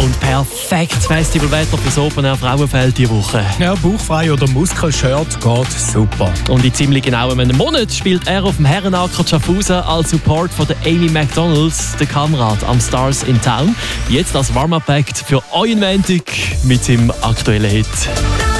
Und perfektes Festivalwetter fürs Open Air Frauenfeld diese Woche. Ja, bauchfrei oder Muskelshirt geht super. Und in ziemlich genau einem Monat spielt er auf dem Herrenacker Schaffhausen als Support von der Amy McDonalds, der Kamerad am Stars in Town. Jetzt als Warm-Up-Act für euren Montag mit seinem aktuellen Hit.